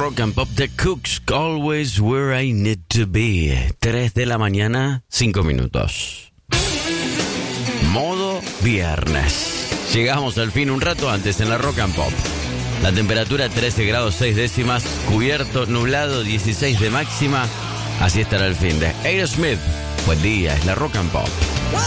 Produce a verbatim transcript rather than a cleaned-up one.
Rock and Pop, The Cooks, Always Where I Need to Be. tres de la mañana, cinco minutos. Modo viernes. Llegamos al fin un rato antes en la Rock and Pop. La temperatura trece grados seis décimas, cubierto, nublado, dieciséis de máxima. Así estará el fin de Aerosmith. Buen día, es la Rock and Pop.